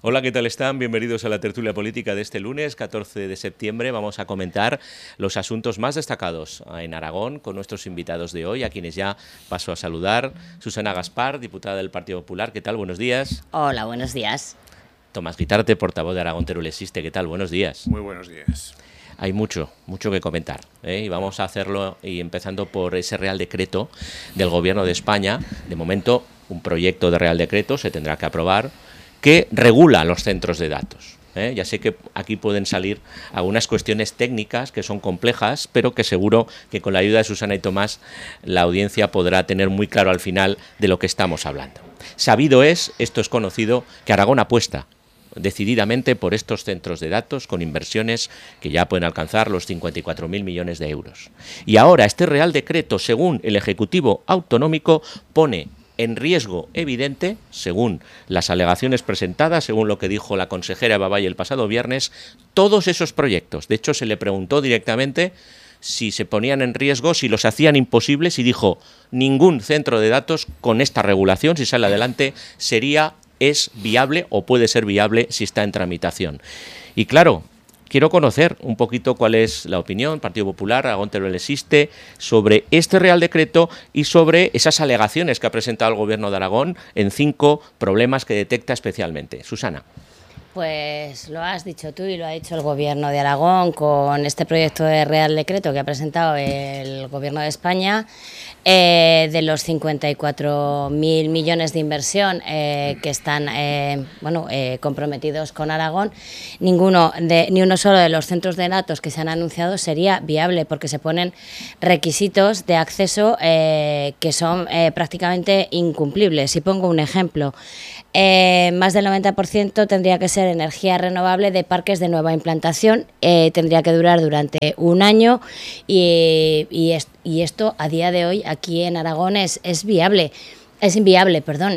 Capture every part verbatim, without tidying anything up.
Hola, ¿qué tal están? Bienvenidos a la tertulia política de este lunes, catorce de septiembre. Vamos a comentar los asuntos más destacados en Aragón con nuestros invitados de hoy, a quienes ya paso a saludar. Susana Gaspar, diputada del Partido Popular, ¿qué tal? Buenos días. Hola, buenos días. Tomás Guitarte, portavoz de Aragón Teruel Existe, ¿qué tal? Buenos días. Muy buenos días. Hay mucho, mucho que comentar, ¿eh? Y vamos a hacerlo y empezando por ese Real Decreto del Gobierno de España. De momento, un proyecto de Real Decreto se tendrá que aprobar que regula los centros de datos. ¿eh? Ya sé que aquí pueden salir algunas cuestiones técnicas que son complejas, pero que seguro que con la ayuda de Susana y Tomás la audiencia podrá tener muy claro al final de lo que estamos hablando. Sabido es, esto es conocido, que Aragón apuesta decididamente por estos centros de datos con inversiones que ya pueden alcanzar los cincuenta y cuatro mil millones de euros. Y ahora este Real Decreto, según el Ejecutivo Autonómico, pone en riesgo evidente, según las alegaciones presentadas, según lo que dijo la consejera Eva Valle el pasado viernes, todos esos proyectos. De hecho, se le preguntó directamente si se ponían en riesgo, si los hacían imposibles, y dijo, ningún centro de datos con esta regulación, si sale adelante, sería, es viable o puede ser viable si está en tramitación. Y claro, quiero conocer un poquito cuál es la opinión Partido Popular, Aragón Teruel Existe, sobre este Real Decreto y sobre esas alegaciones que ha presentado el Gobierno de Aragón en cinco problemas que detecta especialmente. Susana. Pues lo has dicho tú y lo ha dicho el Gobierno de Aragón con este proyecto de Real Decreto que ha presentado el Gobierno de España. Eh, de los cincuenta y cuatro mil millones de inversión eh, que están eh, bueno, eh, comprometidos con Aragón, ninguno de, ni uno solo de los centros de datos que se han anunciado sería viable, porque se ponen requisitos de acceso eh, que son eh, prácticamente incumplibles. Si pongo un ejemplo, eh, más del noventa por ciento tendría que ser energía renovable de parques de nueva implantación, eh, tendría que durar durante un año y, y, est y esto a día de hoy aquí en Aragón es, es viable, es inviable, perdón.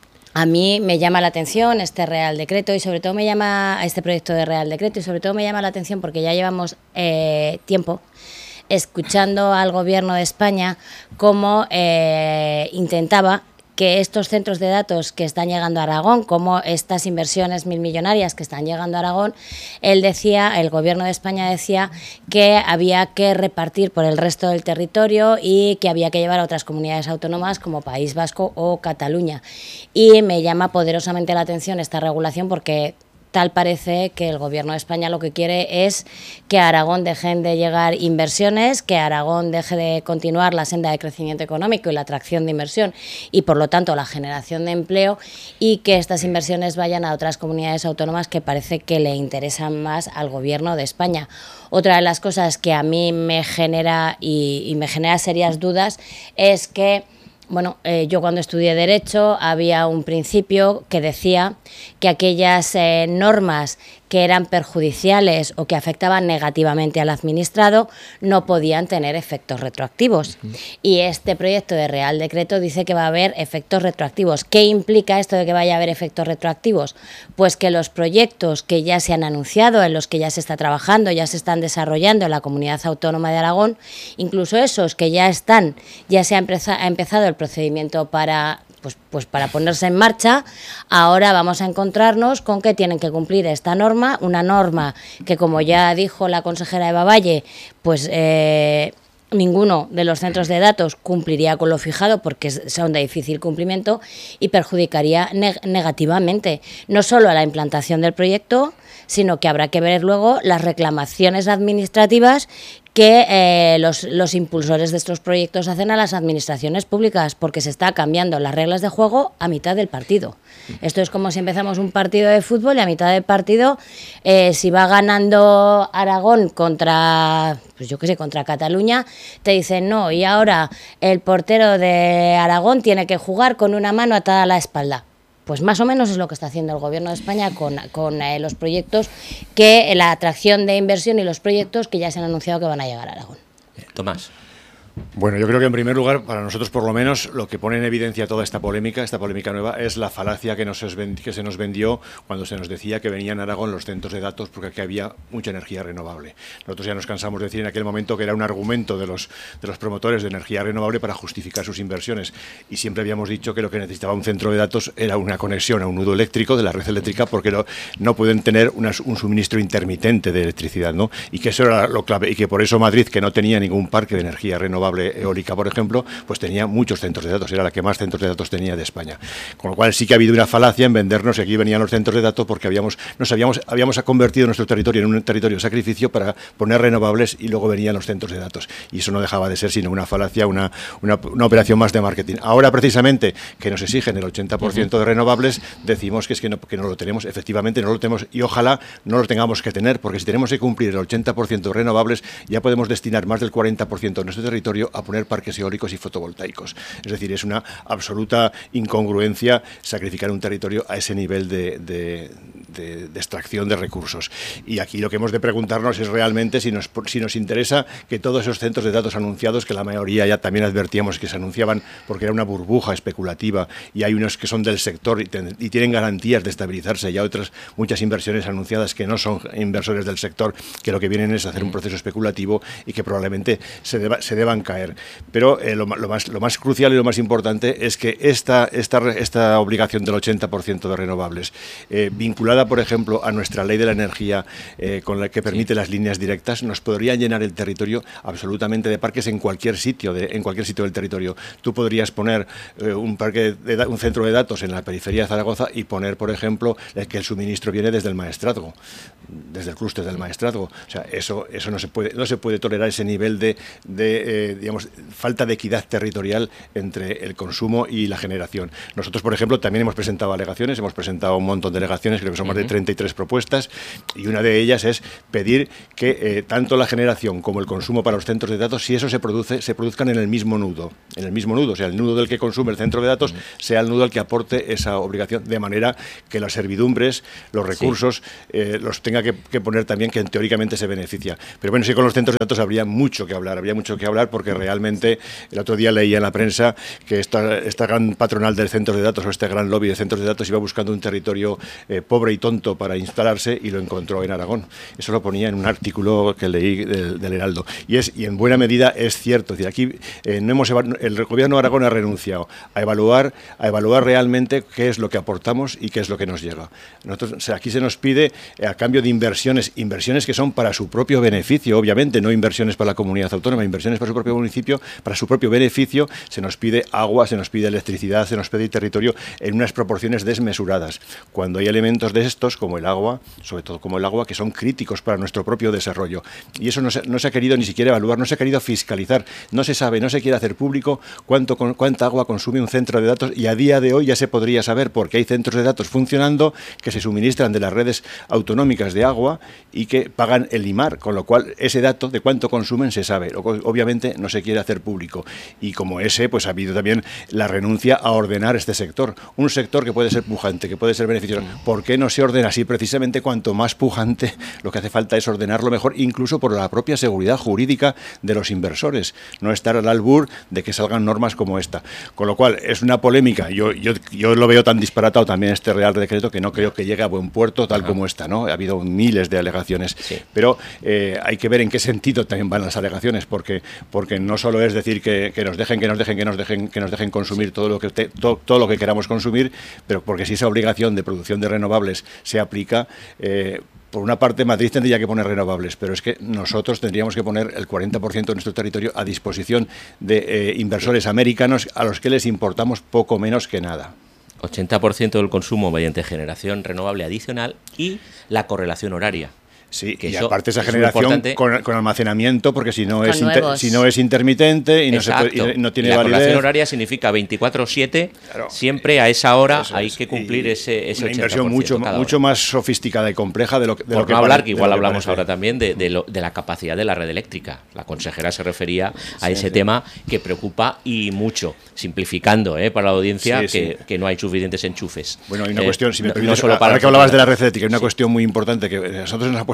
A mí me llama la atención este Real Decreto y sobre todo me llama este proyecto de Real Decreto y sobre todo me llama la atención porque ya llevamos eh, tiempo escuchando al Gobierno de España cómo eh, intentaba que estos centros de datos que están llegando a Aragón, como estas inversiones mil millonarias que están llegando a Aragón, él decía, el Gobierno de España decía que había que repartir por el resto del territorio y que había que llevar a otras comunidades autónomas como País Vasco o Cataluña. Y me llama poderosamente la atención esta regulación porque tal parece que el Gobierno de España lo que quiere es que a Aragón dejen de llegar inversiones, que Aragón deje de continuar la senda de crecimiento económico y la atracción de inversión y, por lo tanto, la generación de empleo, y que estas inversiones vayan a otras comunidades autónomas que parece que le interesan más al Gobierno de España. Otra de las cosas que a mí me genera y, y me genera serias dudas es que Bueno, eh, yo cuando estudié Derecho había un principio que decía que aquellas eh, normas que eran perjudiciales o que afectaban negativamente al administrado no podían tener efectos retroactivos. Uh-huh. Y este proyecto de Real Decreto dice que va a haber efectos retroactivos. ¿Qué implica esto de que vaya a haber efectos retroactivos? Pues que los proyectos que ya se han anunciado, en los que ya se está trabajando, ya se están desarrollando en la Comunidad Autónoma de Aragón, incluso esos que ya están, ya se ha, empeza- ha empezado el procedimiento para... Pues, pues para ponerse en marcha, ahora vamos a encontrarnos con que tienen que cumplir esta norma, una norma que, como ya dijo la consejera Eva Valle, pues eh, ninguno de los centros de datos cumpliría con lo fijado porque son de difícil cumplimiento y perjudicaría neg- negativamente no solo a la implantación del proyecto, sino que habrá que ver luego las reclamaciones administrativas que eh, los, los impulsores de estos proyectos hacen a las administraciones públicas, porque se está cambiando las reglas de juego a mitad del partido. Esto es como si empezamos un partido de fútbol y a mitad del partido, eh, si va ganando Aragón contra, pues yo qué sé, contra Cataluña, te dicen no, y ahora el portero de Aragón tiene que jugar con una mano atada a la espalda. Pues más o menos es lo que está haciendo el Gobierno de España con, con eh, los proyectos, que la atracción de inversión y los proyectos que ya se han anunciado que van a llegar a Aragón. Tomás. Bueno, yo creo que en primer lugar, para nosotros por lo menos, lo que pone en evidencia toda esta polémica, esta polémica nueva, es la falacia que, nos que se nos vendió cuando se nos decía que venían a Aragón los centros de datos porque aquí había mucha energía renovable. Nosotros ya nos cansamos de decir en aquel momento que era un argumento de los, de los promotores de energía renovable para justificar sus inversiones, y siempre habíamos dicho que lo que necesitaba un centro de datos era una conexión a un nudo eléctrico de la red eléctrica, porque no, no pueden tener una, un suministro intermitente de electricidad, ¿no? Y que eso era lo clave, y que por eso Madrid, que no tenía ningún parque de energía renovable eólica, por ejemplo, pues tenía muchos centros de datos, era la que más centros de datos tenía de España. Con lo cual sí que ha habido una falacia en vendernos que aquí venían los centros de datos porque habíamos, nos habíamos, habíamos convertido nuestro territorio en un territorio de sacrificio para poner renovables y luego venían los centros de datos. Y eso no dejaba de ser sino una falacia, una, una, una operación más de marketing. Ahora precisamente que nos exigen el ochenta por ciento de renovables, decimos que es que no, que no lo tenemos, efectivamente no lo tenemos, y ojalá no lo tengamos que tener, porque si tenemos que cumplir el ochenta por ciento de renovables ya podemos destinar más del cuarenta por ciento de nuestro territorio a poner parques eólicos y fotovoltaicos. Es decir, es una absoluta incongruencia sacrificar un territorio a ese nivel de, de, de, de extracción de recursos. Y aquí lo que hemos de preguntarnos es realmente si nos, si nos interesa que todos esos centros de datos anunciados, que la mayoría ya también advertíamos que se anunciaban porque era una burbuja especulativa, y hay unos que son del sector y, ten, y tienen garantías de estabilizarse, y hay otras muchas inversiones anunciadas que no son inversores del sector, que lo que vienen es hacer un proceso especulativo y que probablemente se, deba, se deban caer. Pero eh, lo, lo, más, lo más crucial y lo más importante es que esta, esta, esta obligación del ochenta por ciento de renovables, eh, vinculada, por ejemplo, a nuestra ley de la energía, eh, con la que permite sí. las líneas directas, nos podría llenar el territorio absolutamente de parques en cualquier sitio, de, en cualquier sitio del territorio. Tú podrías poner eh, un parque, de, un centro de datos en la periferia de Zaragoza y poner, por ejemplo, eh, que el suministro viene desde el maestrazgo, desde el clúster del maestrazgo. O sea, eso, eso no se puede, no se puede tolerar ese nivel de, de eh, digamos, falta de equidad territorial entre el consumo y la generación. Nosotros, por ejemplo, también hemos presentado alegaciones, hemos presentado un montón de alegaciones, creo que son más de treinta y tres propuestas, y una de ellas es pedir que eh, tanto la generación como el consumo para los centros de datos, si eso se produce, se produzcan en el mismo nudo, en el mismo nudo, o sea, el nudo del que consume el centro de datos sea el nudo al que aporte esa obligación, de manera que las servidumbres, los recursos, sí. eh, los tenga que, que poner también quien teóricamente se beneficia. Pero bueno, sí, con los centros de datos habría mucho que hablar, habría mucho que hablar porque realmente el otro día leía en la prensa que esta, esta gran patronal del centro de datos o este gran lobby de centros de datos iba buscando un territorio eh, pobre y tonto para instalarse y lo encontró en Aragón. Eso lo ponía en un artículo que leí del, del Heraldo. Y, es, y en buena medida es cierto. Es decir, aquí eh, no hemos el gobierno de Aragón ha renunciado a evaluar, a evaluar realmente qué es lo que aportamos y qué es lo que nos llega. Nosotros, o sea, aquí se nos pide eh, a cambio de inversiones, inversiones que son para su propio beneficio, obviamente, no inversiones para la comunidad autónoma, inversiones para su propio municipio, para su propio beneficio. Se nos pide agua, se nos pide electricidad, se nos pide territorio en unas proporciones desmesuradas. Cuando hay elementos de estos, como el agua, sobre todo como el agua, que son críticos para nuestro propio desarrollo. Y eso no se, no se ha querido ni siquiera evaluar, no se ha querido fiscalizar, no se sabe, no se quiere hacer público cuánto, cuánta agua consume un centro de datos, y a día de hoy ya se podría saber porque hay centros de datos funcionando que se suministran de las redes autonómicas de agua y que pagan el I M A R, con lo cual ese dato de cuánto consumen se sabe. Obviamente no se quiere hacer público, y como ese, pues ha habido también la renuncia a ordenar este sector, un sector que puede ser pujante, que puede ser beneficioso. ¿Por qué no se ordena así? Precisamente cuanto más pujante, lo que hace falta es ordenarlo mejor, incluso por la propia seguridad jurídica de los inversores, no estar al albur de que salgan normas como esta. Con lo cual es una polémica, yo, yo, yo lo veo tan disparatado también este Real Decreto que no creo que llegue a buen puerto tal Ajá. como está, ¿no? Ha habido miles de alegaciones, sí. pero eh, hay que ver en qué sentido también van las alegaciones, porque, porque no solo es decir que, que nos dejen, que nos dejen, que nos dejen, que nos dejen consumir sí. todo lo que te, todo, todo lo que queramos consumir, pero porque si esa obligación de producción de renovables se aplica, eh, por una parte, Madrid tendría que poner renovables, pero es que nosotros tendríamos que poner el cuarenta por ciento de nuestro territorio a disposición de eh, inversores americanos a los que les importamos poco menos que nada. ochenta por ciento del consumo mediante generación renovable adicional y la correlación horaria. Sí, que y aparte esa generación con, con almacenamiento, porque si no, es inter, si no es intermitente y no, se puede, y no tiene y la validez. La correlación horaria significa veinticuatro siete, claro, siempre a esa hora hay que cumplir y ese, ese una inversión mucho, mucho más sofisticada y compleja de lo, de Por lo que no hablar, parece, que igual que hablamos parece. ahora también de, de, lo, de la capacidad de la red eléctrica. La consejera se refería a sí, ese sí. tema que preocupa y mucho, simplificando ¿eh? para la audiencia sí, sí. Que, que no hay suficientes enchufes. Bueno, hay una eh, cuestión, si me no, permites, no solo para ahora que hablabas de la red eléctrica, hay una sí. cuestión muy importante que a nosotros nos ha puesto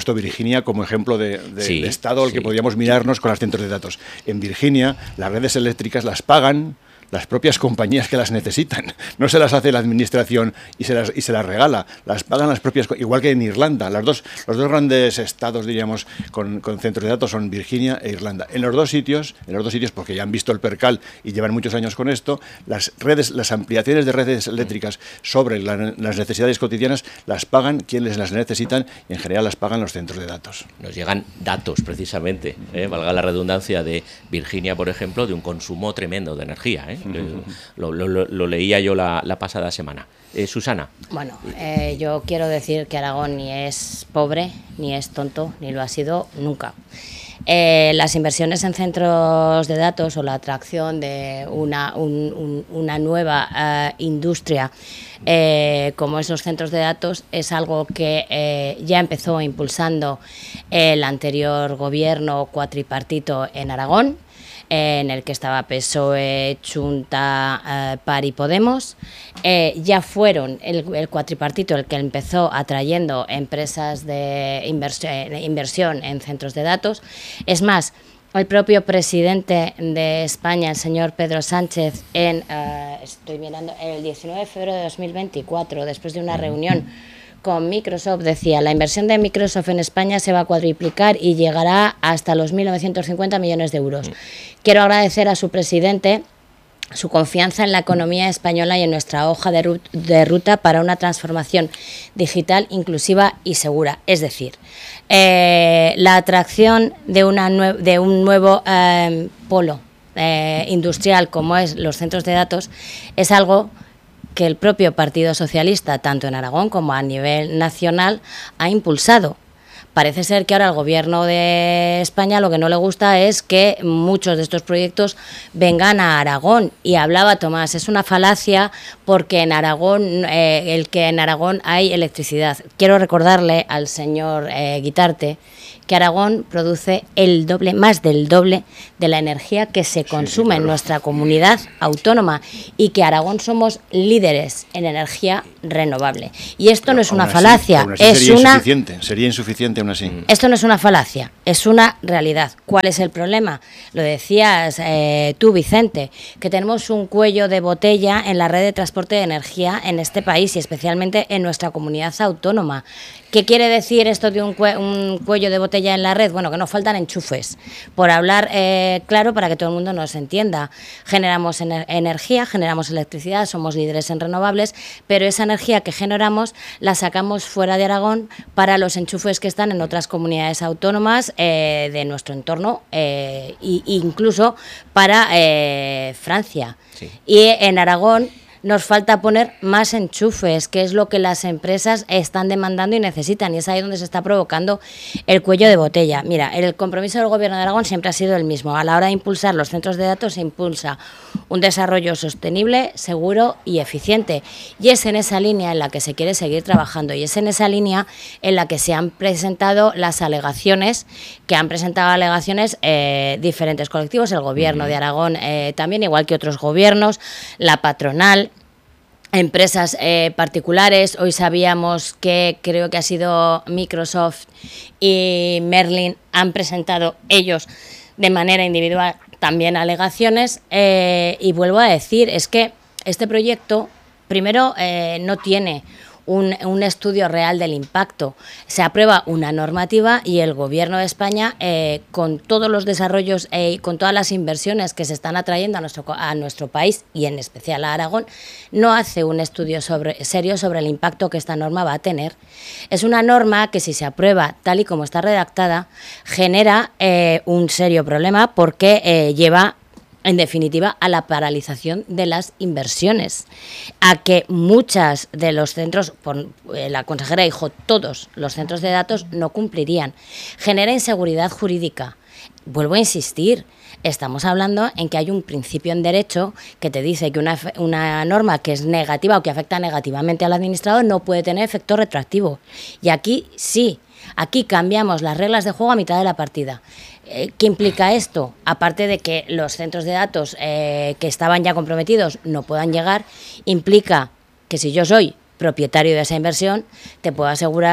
puesto Virginia como ejemplo de, de, sí, de estado al sí. que podríamos mirarnos con los centros de datos. En Virginia, las redes eléctricas las pagan las propias compañías que las necesitan. No se las hace la administración y se las, y se las regala, las pagan las propias, igual que en Irlanda. Las dos, los dos grandes estados, diríamos, con, con centros de datos son Virginia e Irlanda. En los dos sitios, en los dos sitios, porque ya han visto el percal y llevan muchos años con esto, las redes, las ampliaciones de redes eléctricas sobre la, las necesidades cotidianas las pagan quienes las necesitan y en general las pagan los centros de datos. Nos llegan datos, precisamente, ¿eh? valga la redundancia, de Virginia, por ejemplo, de un consumo tremendo de energía, ¿eh? Lo, lo, lo, lo leía yo la, la pasada semana. Eh, Susana. Bueno, eh, yo quiero decir que Aragón ni es pobre, ni es tonto, ni lo ha sido nunca. Eh, las inversiones en centros de datos o la atracción de una, un, un, una nueva eh, industria eh, como esos centros de datos es algo que eh, ya empezó impulsando el anterior gobierno cuatripartito en Aragón, en el que estaba P S O E, Chunta, eh, P A R y Podemos. Eh, ya fueron el, el cuatripartito el que empezó atrayendo empresas de inversión, de inversión en centros de datos. Es más, el propio presidente de España, el señor Pedro Sánchez, en eh, estoy mirando el diecinueve de febrero de dos mil veinticuatro, después de una reunión con Microsoft, decía: la inversión de Microsoft en España se va a cuadruplicar y llegará hasta los mil novecientos cincuenta millones de euros. Quiero agradecer a su presidente su confianza en la economía española y en nuestra hoja de, rut de ruta para una transformación digital, inclusiva y segura. Es decir, eh, la atracción de, una nue de un nuevo eh, polo eh, industrial como es los centros de datos es algo que el propio Partido Socialista, tanto en Aragón como a nivel nacional, ha impulsado. Parece ser que ahora al Gobierno de España lo que no le gusta es que muchos de estos proyectos vengan a Aragón. Y hablaba Tomás, es una falacia porque en Aragón, eh, el que en Aragón hay electricidad. Quiero recordarle al señor eh, Guitarte que Aragón produce el doble, más del doble de la energía que se consume sí, sí, claro. en nuestra comunidad autónoma y que Aragón somos líderes en energía renovable. Y esto Pero no es una así, falacia, así es sería una insuficiente, sería insuficiente aún así. Esto no es una falacia, es una realidad. ¿Cuál es el problema? Lo decías eh, tú, Vicente, que tenemos un cuello de botella en la red de transporte de energía en este país y especialmente en nuestra comunidad autónoma. ¿Qué quiere decir esto de un, cue un cuello de botella en la red? Bueno, que nos faltan enchufes. Por hablar eh, claro, para que todo el mundo nos entienda. Generamos ener energía, generamos electricidad, somos líderes en renovables, pero esa energía que generamos la sacamos fuera de Aragón para los enchufes que están en otras comunidades autónomas eh, de nuestro entorno e eh, incluso para eh, Francia. Sí. Y en Aragón nos falta poner más enchufes, que es lo que las empresas están demandando y necesitan, y es ahí donde se está provocando el cuello de botella. Mira, el compromiso del Gobierno de Aragón siempre ha sido el mismo. A la hora de impulsar los centros de datos se impulsa un desarrollo sostenible, seguro y eficiente. Y es en esa línea en la que se quiere seguir trabajando, y es en esa línea en la que se han presentado las alegaciones, que han presentado alegaciones eh, diferentes colectivos, el Gobierno de Aragón eh, también, igual que otros gobiernos, la patronal, empresas eh, particulares. Hoy sabíamos que creo que ha sido Microsoft y Merlin han presentado ellos de manera individual también alegaciones eh, y vuelvo a decir, es que este proyecto primero eh, no tiene Un, un estudio real del impacto. Se aprueba una normativa y el Gobierno de España, eh, con todos los desarrollos eh, y con todas las inversiones que se están atrayendo a nuestro, a nuestro país y en especial a Aragón, no hace un estudio sobre, serio sobre el impacto que esta norma va a tener. Es una norma que, si se aprueba tal y como está redactada, genera eh, un serio problema porque eh, lleva en definitiva a la paralización de las inversiones, a que muchas de los centros, por, eh, la consejera dijo todos los centros de datos no cumplirían, genera inseguridad jurídica. Vuelvo a insistir, estamos hablando en que hay un principio en derecho que te dice que una, una norma que es negativa o que afecta negativamente al administrador no puede tener efecto retroactivo, y aquí sí. Aquí cambiamos las reglas de juego a mitad de la partida. Eh, ¿Qué implica esto? Aparte de que los centros de datos eh, que estaban ya comprometidos no puedan llegar, implica que si yo soy propietario de esa inversión, te puedo asegurar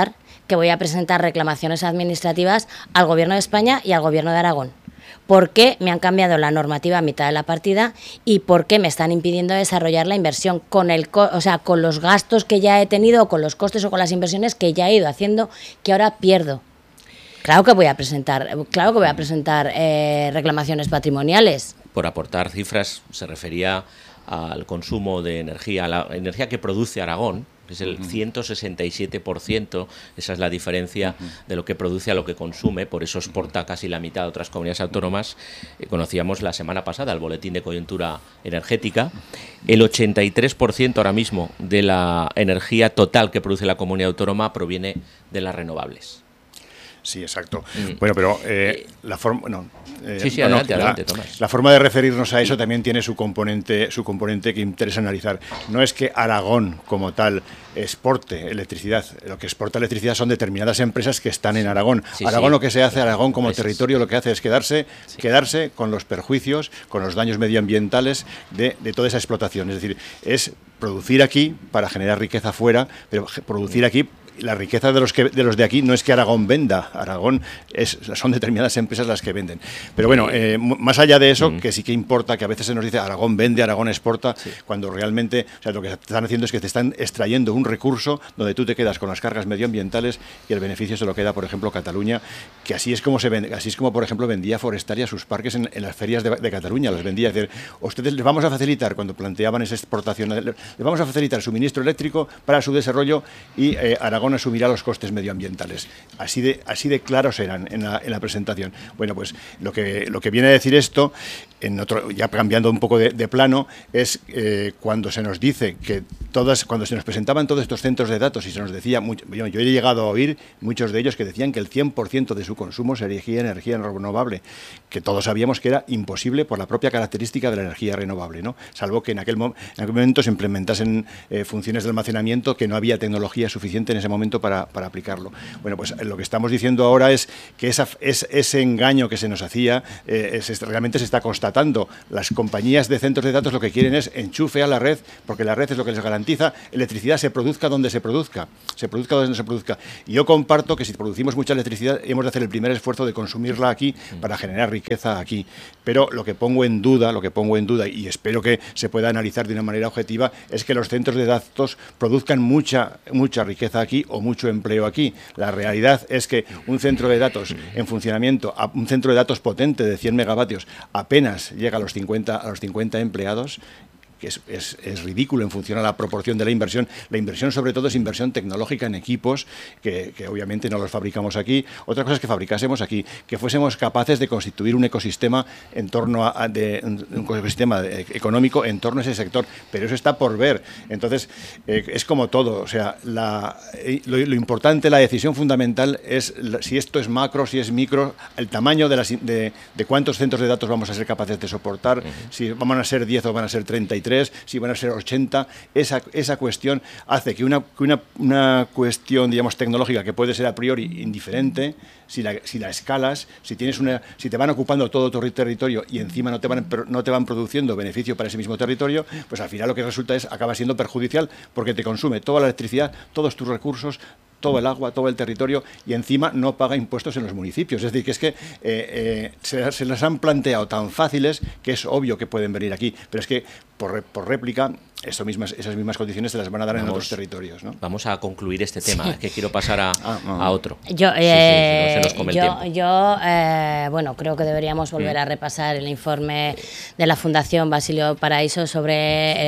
que voy a presentar reclamaciones administrativas al Gobierno de España y al Gobierno de Aragón. ¿Por qué me han cambiado la normativa a mitad de la partida y por qué me están impidiendo desarrollar la inversión con el co o sea, con los gastos que ya he tenido, con los costes o con las inversiones que ya he ido haciendo, que ahora pierdo? Claro que voy a presentar, claro que voy a presentar eh, reclamaciones patrimoniales. Por aportar cifras, se refería al consumo de energía, a la energía que produce Aragón, que es el ciento sesenta y siete por ciento, esa es la diferencia de lo que produce a lo que consume, por eso exporta casi la mitad a otras comunidades autónomas. Eh, conocíamos la semana pasada el boletín de coyuntura energética, el ochenta y tres por ciento ahora mismo de la energía total que produce la comunidad autónoma proviene de las renovables. Sí, exacto. Mm. Bueno, pero eh, la forma... No, eh, sí, sí, no, adelante, no, adelante, la, Tomás. La forma de referirnos a eso también tiene su componente, su componente que interesa analizar. No es que Aragón, como tal, exporte electricidad. Lo que exporta electricidad son determinadas empresas que están en Aragón. Sí, Aragón sí, lo que se hace, Aragón como empresas. territorio, lo que hace es quedarse, sí. quedarse con los perjuicios, con los daños medioambientales de, de toda esa explotación. Es decir, es producir aquí para generar riqueza fuera, pero producir aquí... La riqueza de los que de los de aquí no es que Aragón venda, Aragón es, son determinadas empresas las que venden. Pero bueno, eh, más allá de eso, mm. que sí que importa, que a veces se nos dice Aragón vende, Aragón exporta, sí. cuando realmente, o sea, lo que están haciendo es que te están extrayendo un recurso donde tú te quedas con las cargas medioambientales y el beneficio se lo queda, por ejemplo, Cataluña, que así es como se vende, así es como, por ejemplo, vendía Forestaria sus parques en, en las ferias de, de Cataluña, los vendía, es decir, ustedes les vamos a facilitar, cuando planteaban esa exportación, les vamos a facilitar suministro eléctrico para su desarrollo y eh, Aragón asumirá los costes medioambientales. Así de, así de claros eran en la, en la presentación. Bueno, pues lo que, lo que viene a decir esto, en otro, ya cambiando un poco de, de plano, es eh, cuando se nos dice que todas, cuando se nos presentaban todos estos centros de datos y se nos decía, mucho, yo, yo he llegado a oír muchos de ellos que decían que el cien por ciento de su consumo se erigía en energía renovable, que todos sabíamos que era imposible por la propia característica de la energía renovable, ¿no? Salvo que en aquel, en aquel momento se implementasen eh, funciones de almacenamiento, que no había tecnología suficiente en ese momento para Para, para aplicarlo. Bueno, pues lo que estamos diciendo ahora es que esa, es, ese engaño que se nos hacía eh, es, realmente se está constatando. Las compañías de centros de datos lo que quieren es enchufe a la red, porque la red es lo que les garantiza electricidad, se produzca donde se produzca, se produzca donde se produzca. Y yo comparto que si producimos mucha electricidad hemos de hacer el primer esfuerzo de consumirla aquí para generar riqueza aquí. Pero lo que pongo en duda, lo que pongo en duda y espero que se pueda analizar de una manera objetiva es que los centros de datos produzcan mucha, mucha riqueza aquí o mucho empleo aquí. La realidad es que un centro de datos en funcionamiento, un centro de datos potente de cien megavatios, apenas llega a los cincuenta, a los cincuenta empleados, que es, es, es ridículo en función a la proporción de la inversión. La inversión, sobre todo, es inversión tecnológica en equipos, que, que obviamente no los fabricamos aquí. Otra cosa es que fabricásemos aquí, que fuésemos capaces de constituir un ecosistema en torno a, de, un ecosistema de, económico en torno a ese sector, pero eso está por ver. Entonces, eh, es como todo, o sea, la, lo, lo importante, la decisión fundamental es la, si esto es macro, si es micro, el tamaño de, las, de, de cuántos centros de datos vamos a ser capaces de soportar, uh-huh. si van a ser diez o van a ser treinta y tres, si van a ser ochenta, esa, esa cuestión hace que una, que una, una cuestión, digamos, tecnológica que puede ser a priori indiferente, si la, si la escalas, si tienes una, si te van ocupando todo tu territorio y encima no te van, no te van produciendo beneficio para ese mismo territorio, pues al final lo que resulta es, acaba siendo perjudicial porque te consume toda la electricidad, todos tus recursos, todo el agua, todo el territorio y encima no paga impuestos en los municipios. Es decir, que es que eh, eh, se, se las han planteado tan fáciles que es obvio que pueden venir aquí, pero es que por, por réplica eso mismas, esas mismas condiciones se las van a dar vamos, en otros territorios, ¿no? Vamos a concluir este tema, sí. que quiero pasar a, ah, no. a otro. Yo, eh, sí, sí, no yo, yo eh, bueno, creo que deberíamos volver mm. a repasar el informe de la Fundación Basilio Paraíso sobre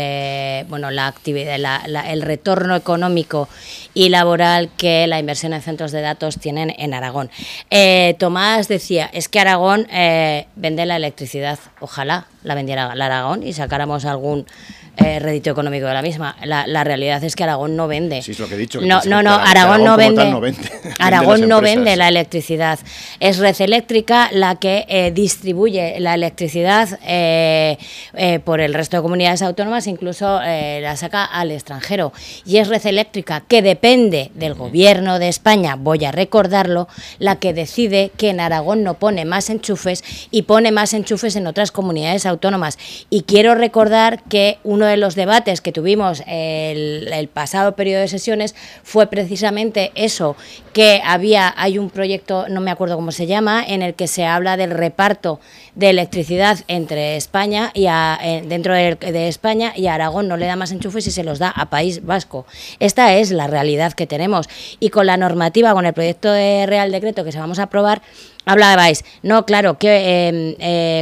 eh, bueno, la actividad, la, la, el retorno económico y laboral que la inversión en centros de datos tienen en Aragón. Eh, Tomás decía, es que Aragón eh, vende la electricidad, ojalá la vendiera la Aragón y sacáramos algún Eh, rédito económico de la misma. La, la realidad es que Aragón no vende. Sí, es lo que he dicho. No, que no, no, Aragón, Aragón no vende. Tal, no vende. Aragón no vende la electricidad. Es Red Eléctrica la que eh, distribuye la electricidad eh, eh, por el resto de comunidades autónomas, incluso eh, la saca al extranjero. Y es Red Eléctrica, que depende del Gobierno de España, voy a recordarlo, la que decide que en Aragón no pone más enchufes y pone más enchufes en otras comunidades autónomas. Y quiero recordar que uno de los debates que tuvimos el, el pasado periodo de sesiones fue precisamente eso, que había, hay un proyecto, no me acuerdo cómo se llama, en el que se habla del reparto de electricidad entre España y a, eh, dentro de, de España, y a Aragón no le da más enchufes y se los da a País Vasco. Esta es la realidad que tenemos, y con la normativa, con el proyecto de Real Decreto que se vamos a aprobar, hablabais, no, claro, que eh, eh,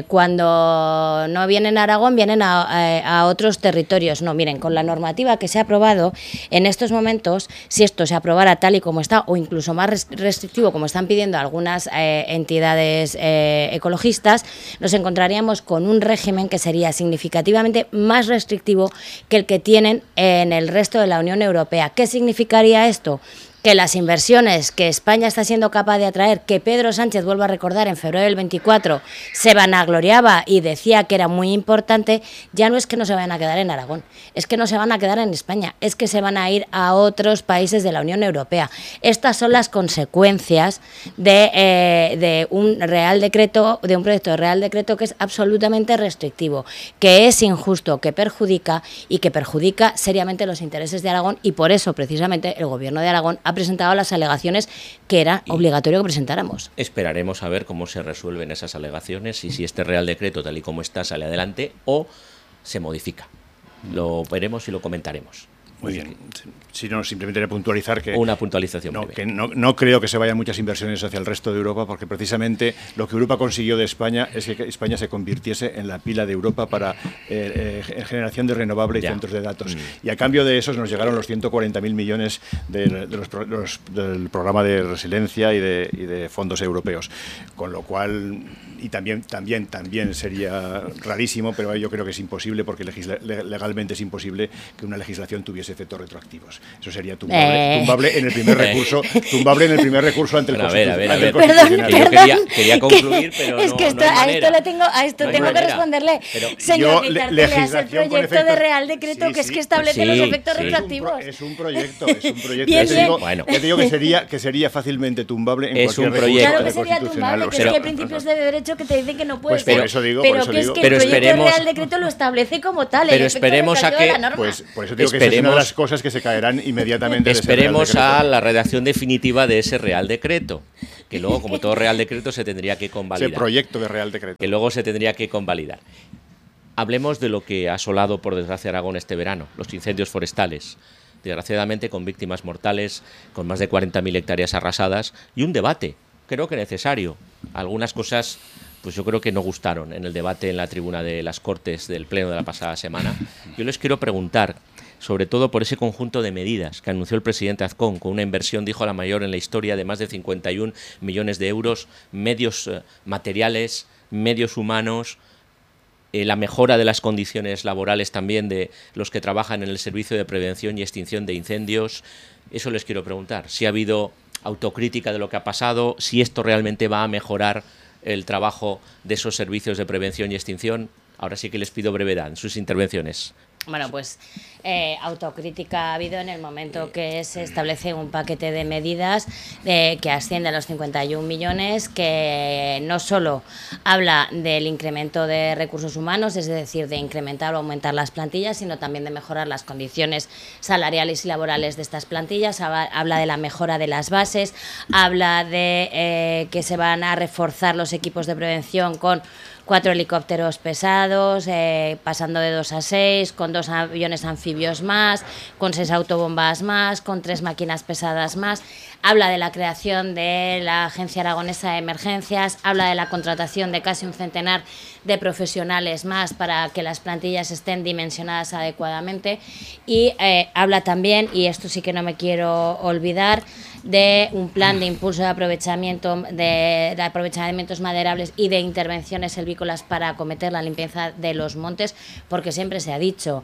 cuando no vienen a Aragón, vienen a, a, a otros territorios. No, miren, con la normativa que se ha aprobado, en estos momentos, si esto se aprobara tal y como está, o incluso más restrictivo, como están pidiendo algunas eh, entidades eh, ecologistas, nos encontraríamos con un régimen que sería significativamente más restrictivo que el que tienen en el resto de la Unión Europea. ¿Qué significaría esto? Que las inversiones que España está siendo capaz de atraer, que Pedro Sánchez, vuelvo a recordar, en febrero del veinticuatro se vanagloriaba y decía que era muy importante, ya no es que no se vayan a quedar en Aragón, es que no se van a quedar en España, es que se van a ir a otros países de la Unión Europea. Estas son las consecuencias de, eh, de un Real Decreto, de un proyecto de Real Decreto que es absolutamente restrictivo, que es injusto, que perjudica y que perjudica seriamente los intereses de Aragón, y por eso precisamente el Gobierno de Aragón ha presentado las alegaciones que era obligatorio que presentáramos. Esperaremos a ver cómo se resuelven esas alegaciones y si este Real Decreto, tal y como está, sale adelante o se modifica. Lo veremos y lo comentaremos. Muy bien. Si no, simplemente puntualizar que... Una puntualización no, breve. que no, no creo que se vayan muchas inversiones hacia el resto de Europa, porque precisamente lo que Europa consiguió de España es que España se convirtiese en la pila de Europa para eh, eh, generación de renovable y ya. centros de datos. Mm. Y a cambio de esos nos llegaron los ciento cuarenta mil millones de, de los, los, del programa de resiliencia y de, y de fondos europeos. Con lo cual... Y también, también, también sería rarísimo, pero yo creo que es imposible, porque legisla, legalmente es imposible que una legislación tuviese efectos retroactivos. Eso sería tumbable, eh. tumbable en el primer recurso, tumbable en el primer recurso ante el Constitucional. A ver, a ver, a ver. Perdón, perdón. Yo quería, quería concluir, pero es no, que esto, no a esto le tengo, a esto no tengo que responderle. Pero Señor Vitartele, hace el proyecto efectos, de Real Decreto sí, que es que establece pues sí, los efectos sí. retroactivos. Es un, pro, es un proyecto, es un proyecto. Bien, bien. Digo, bueno. Ya te digo que sería, que sería fácilmente tumbable en es cualquier un proyecto. Claro que sería tumbable, que es que hay principios de derecho que te dicen que no puede. Pues por eso digo, pero por eso que digo. es que pero el proyecto esperemos, de Real Decreto lo establece como tal. Pero esperemos a que... Pues por eso digo que esa es una de las cosas que se caerán inmediatamente. Esperemos de a la redacción definitiva de ese Real Decreto, que luego, como todo Real Decreto, se tendría que convalidar. Ese proyecto de Real Decreto. Que luego se tendría que convalidar. Hablemos de lo que ha asolado, por desgracia, Aragón este verano, los incendios forestales. Desgraciadamente, con víctimas mortales, con más de cuarenta mil hectáreas arrasadas, y un debate, creo que necesario. Algunas cosas... pues yo creo que no gustaron en el debate en la tribuna de las Cortes del Pleno de la pasada semana. Yo les quiero preguntar, sobre todo por ese conjunto de medidas que anunció el presidente Azcón, con una inversión, dijo, la mayor en la historia, de más de cincuenta y un millones de euros, medios eh, materiales, medios humanos, eh, la mejora de las condiciones laborales también de los que trabajan en el Servicio de Prevención y Extinción de Incendios. Eso les quiero preguntar, si ha habido autocrítica de lo que ha pasado, si esto realmente va a mejorar el trabajo de esos servicios de prevención y extinción. Ahora sí que les pido brevedad en sus intervenciones. Bueno, pues eh, autocrítica ha habido en el momento que se establece un paquete de medidas eh, que asciende a los cincuenta y un millones, que no solo habla del incremento de recursos humanos, es decir, de incrementar o aumentar las plantillas, sino también de mejorar las condiciones salariales y laborales de estas plantillas. Habla de la mejora de las bases, habla de eh, que se van a reforzar los equipos de prevención con cuatro helicópteros pesados, eh, pasando de dos a seis, con dos aviones anfibios más, con seis autobombas más, con tres máquinas pesadas más. Habla de la creación de la Agencia Aragonesa de Emergencias, habla de la contratación de casi un centenar de profesionales más para que las plantillas estén dimensionadas adecuadamente, y eh, habla también, y esto sí que no me quiero olvidar, de un plan de impulso de aprovechamiento de, de aprovechamientos maderables y de intervenciones silvícolas para acometer la limpieza de los montes, porque siempre se ha dicho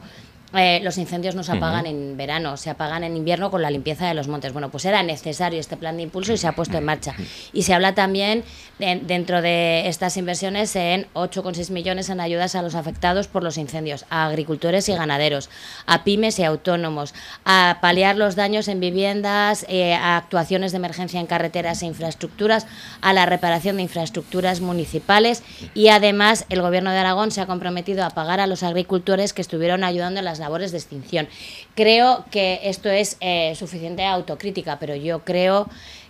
eh, los incendios no se apagan Uh-huh. en verano, se apagan en invierno con la limpieza de los montes. Bueno, pues era necesario este plan de impulso y se ha puesto en marcha. Y se habla también de, dentro de estas inversiones en ocho coma seis millones en ayudas a los afectados por los incendios, a agricultores y ganaderos, a pymes y autónomos, a paliar los daños en viviendas, eh, a actuaciones de emergencia en carreteras e infraestructuras, a la reparación de infraestructuras municipales, y además el Gobierno de Aragón se ha comprometido a pagar a los agricultores que estuvieron ayudando en las labores de extinción. Creo que esto es eh, suficiente autocrítica, pero yo creo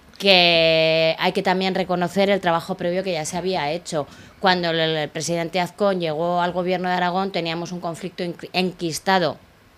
que hay que también reconocer el trabajo previo que ya se había hecho. Cuando el, el presidente Azcón llegó al Gobierno de Aragón, teníamos un conflicto enquistado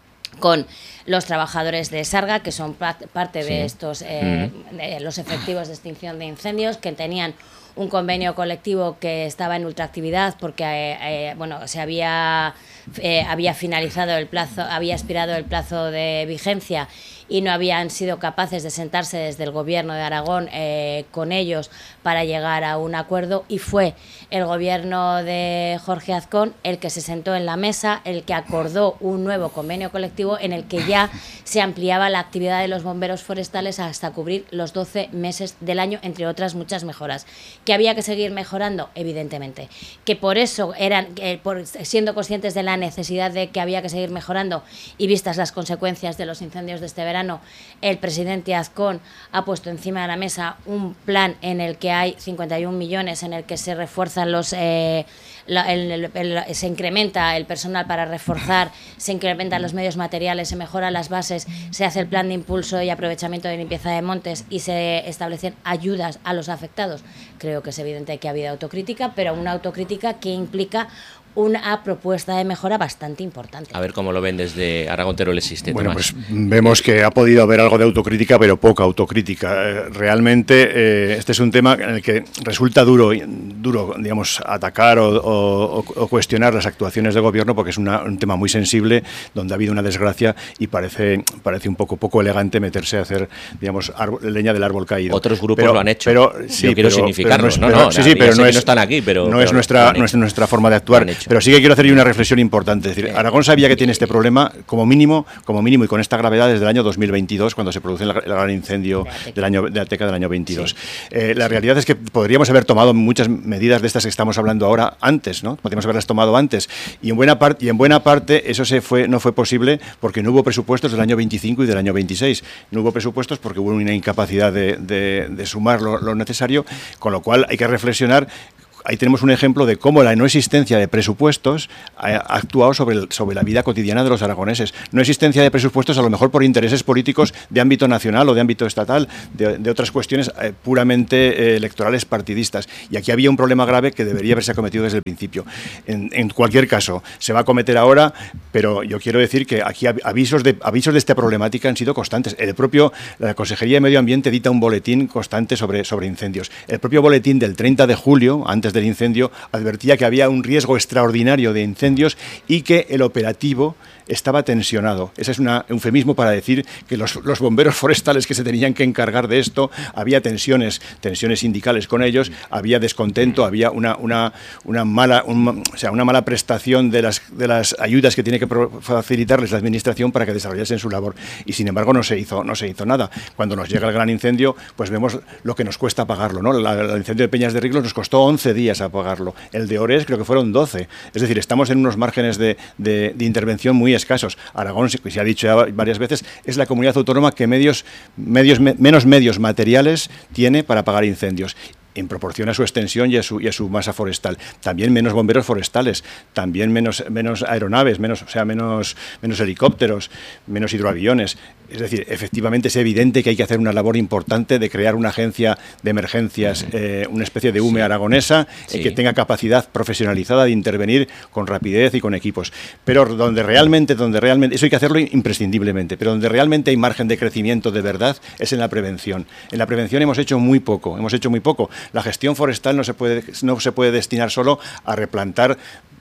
con los trabajadores de Sarga, que son parte sí. de estos eh, uh-huh. de los efectivos de extinción de incendios, que tenían un convenio colectivo que estaba en ultraactividad porque eh, eh, bueno, se había eh, había finalizado el plazo, había expirado el plazo de vigencia y no habían sido capaces de sentarse desde el Gobierno de Aragón eh, con ellos para llegar a un acuerdo, y fue el Gobierno de Jorge Azcón el que se sentó en la mesa, el que acordó un nuevo convenio colectivo en el que ya se ampliaba la actividad de los bomberos forestales hasta cubrir los doce meses del año, entre otras muchas mejoras. ¿Que había que seguir mejorando? Evidentemente. ¿Que por eso eran, eh, por, siendo conscientes de la necesidad de que había que seguir mejorando y vistas las consecuencias de los incendios de este verano, el presidente Azcón ha puesto encima de la mesa un plan en el que hay cincuenta y un millones, en el que se refuerzan los eh, la, el, el, el, se incrementa el personal para reforzar, se incrementan los medios materiales, se mejoran las bases, se hace el plan de impulso y aprovechamiento de limpieza de montes y se establecen ayudas a los afectados. Creo que es evidente que ha habido autocrítica, pero una autocrítica que implica una propuesta de mejora bastante importante. A ver cómo lo ven desde Aragón Teruel existe. Bueno, Tomás. pues vemos que ha podido haber algo de autocrítica, pero poca autocrítica. Realmente eh, este es un tema en el que resulta duro, duro digamos, atacar o, o, o cuestionar las actuaciones del gobierno, porque es una, un tema muy sensible, donde ha habido una desgracia y parece, parece un poco, poco elegante meterse a hacer, digamos, árbol, leña del árbol caído. Otros grupos pero, lo han hecho. Pero, sí, Yo quiero pero, significarlo. Pero no, no, no, no, sí, sí, pero no, es, no están aquí, pero no pero es nuestra, no es nuestra forma de actuar. Pero sí que quiero hacer una reflexión importante. Es decir, Aragón sabía que tiene este problema como mínimo, como mínimo y con esta gravedad desde el año dos mil veintidós, cuando se produce el, el gran incendio del año, de la Teca del año veintidós. Sí. Eh, la realidad es que podríamos haber tomado muchas medidas de estas que estamos hablando ahora antes, ¿no? Podríamos haberlas tomado antes. Y en buena parte, y en buena parte eso se fue, no fue posible porque no hubo presupuestos del año veinticinco y del año veintiséis. No hubo presupuestos porque hubo una incapacidad de, de, de sumar lo, lo necesario, con lo cual hay que reflexionar. Ahí tenemos un ejemplo de cómo la no existencia de presupuestos ha actuado sobre, el, sobre la vida cotidiana de los aragoneses. No existencia de presupuestos a lo mejor por intereses políticos de ámbito nacional o de ámbito estatal, de, de otras cuestiones eh, puramente eh, electorales partidistas. Y aquí había un problema grave que debería haberse acometido desde el principio. En, en cualquier caso, se va a acometer ahora, pero yo quiero decir que aquí avisos de, avisos de esta problemática han sido constantes. El propio, la Consejería de Medio Ambiente edita un boletín constante sobre, sobre incendios. El propio boletín del treinta de julio, antes del incendio, advertía que había un riesgo extraordinario de incendios y que el operativo estaba tensionado. Ese es un eufemismo para decir que los, los bomberos forestales que se tenían que encargar de esto, había tensiones, tensiones sindicales con ellos, había descontento, había una, una, una, mala, un, o sea, una mala prestación de las, de las ayudas que tiene que facilitarles la administración para que desarrollasen su labor. Y sin embargo no se hizo, no se hizo nada. Cuando nos llega el gran incendio, pues vemos lo que nos cuesta pagarlo, ¿no? La, el incendio de Peñas de Riclos nos costó once días a pagarlo. El de Ores creo que fueron doce. Es decir, estamos en unos márgenes de, de, de intervención muy escasos. Aragón, se ha dicho ya varias veces, es la comunidad autónoma que medios, medios, me, menos medios materiales tiene para pagar incendios, en proporción a su extensión y a su, y a su masa forestal. También menos bomberos forestales, también menos, menos aeronaves, menos, o sea, menos, menos helicópteros, menos hidroaviones. Es decir, efectivamente es evidente que hay que hacer una labor importante de crear una agencia de emergencias, eh, una especie de U M E sí. aragonesa, sí. que tenga capacidad profesionalizada de intervenir con rapidez y con equipos. Pero donde realmente, donde realmente, eso hay que hacerlo imprescindiblemente, pero donde realmente hay margen de crecimiento de verdad es en la prevención. En la prevención hemos hecho muy poco, hemos hecho muy poco. La gestión forestal no se puede, no se puede destinar solo a replantar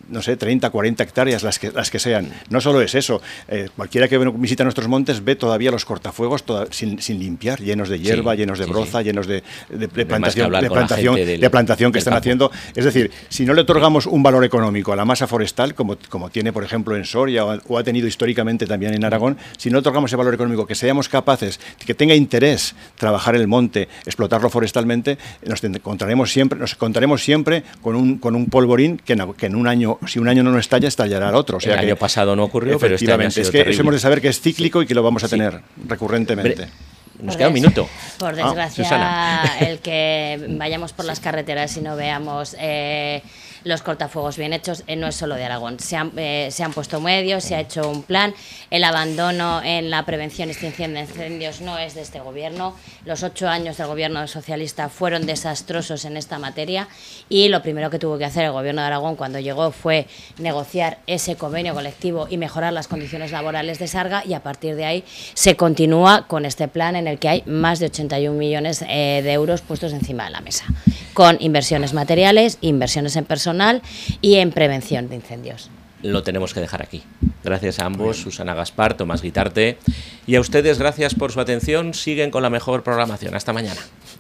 no sé, treinta, cuarenta hectáreas, las que, las que sean. No solo es eso, eh, cualquiera que visita nuestros montes ve todavía los cortafuegos toda, sin, sin limpiar, llenos de hierba, sí, llenos de broza, sí, sí. llenos de, de, de plantación, de plantación, del, de plantación que están campo. haciendo. Es decir, si no le otorgamos un valor económico a la masa forestal, como, como tiene, por ejemplo, en Soria o, o ha tenido históricamente también en Aragón, si no otorgamos ese valor económico, que seamos capaces, que tenga interés trabajar el monte, explotarlo forestalmente, nos encontraremos siempre, nos encontraremos siempre con un, con un polvorín que en, que en un año, si un año no nos estalla, estallará el otro. O sea el que, año pasado no ocurrió, pero este año ha sido es que terrible. Eso hemos de saber que es cíclico sí. y que lo vamos a tener sí. recurrentemente. Nos queda un minuto. Por desgracia, ah, el que vayamos por las carreteras y no veamos eh, los cortafuegos bien hechos eh, no es solo de Aragón. Se han, eh, se han puesto medios, se ha hecho un plan. El abandono en la prevención y extinción de incendios no es de este gobierno. Los ocho años del gobierno socialista fueron desastrosos en esta materia y lo primero que tuvo que hacer el gobierno de Aragón cuando llegó fue negociar ese convenio colectivo y mejorar las condiciones laborales de Sarga, y a partir de ahí se continúa con este plan en el que hay más de ochenta y un millones eh, de euros puestos encima de la mesa, con inversiones materiales, inversiones en personal y en prevención de incendios. Lo tenemos que dejar aquí. Gracias a ambos, Susana Gaspar, Tomás Guitarte, y a ustedes gracias por su atención. Siguen con la mejor programación. Hasta mañana.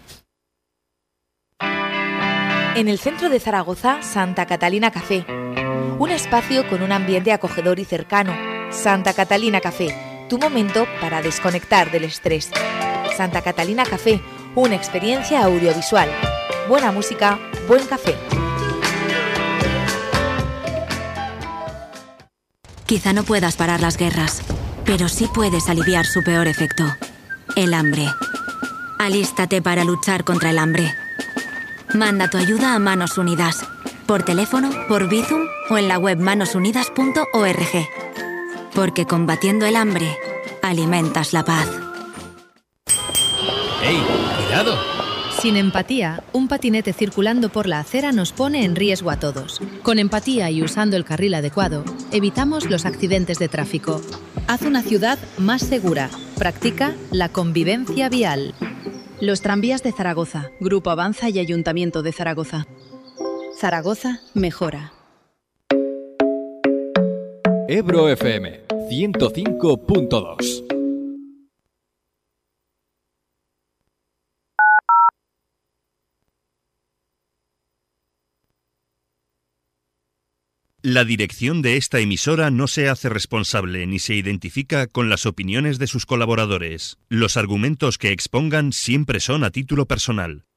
En el centro de Zaragoza, Santa Catalina Café. Un espacio con un ambiente acogedor y cercano. Santa Catalina Café, tu momento para desconectar del estrés. Santa Catalina Café, una experiencia audiovisual. Buena música, buen café. Quizá no puedas parar las guerras, pero sí puedes aliviar su peor efecto, el hambre. Alístate para luchar contra el hambre. Manda tu ayuda a Manos Unidas, por teléfono, por Bizum o en la web manos unidas punto org. Porque combatiendo el hambre, alimentas la paz. ¡Ey, cuidado! Sin empatía, un patinete circulando por la acera nos pone en riesgo a todos. Con empatía y usando el carril adecuado, evitamos los accidentes de tráfico. Haz una ciudad más segura. Practica la convivencia vial. Los tranvías de Zaragoza, Grupo Avanza y Ayuntamiento de Zaragoza. Zaragoza mejora. Ebro F M ciento cinco punto dos. La dirección de esta emisora no se hace responsable ni se identifica con las opiniones de sus colaboradores. Los argumentos que expongan siempre son a título personal.